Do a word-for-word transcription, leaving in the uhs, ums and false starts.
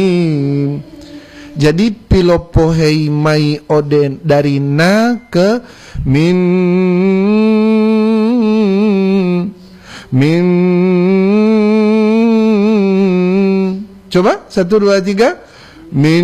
Jadi pilopohei mai oden dari na ke min min. Coba satu dua tiga min.